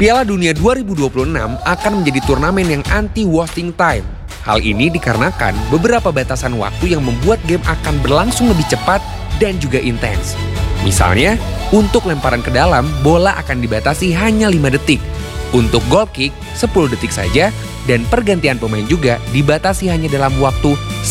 Piala Dunia 2026 akan menjadi turnamen yang anti-wasting time. Hal ini dikarenakan beberapa batasan waktu yang membuat game akan berlangsung lebih cepat dan juga intens. Misalnya, untuk lemparan ke dalam, bola akan dibatasi hanya 5 detik. Untuk goal kick, 10 detik saja, dan pergantian pemain juga dibatasi hanya dalam waktu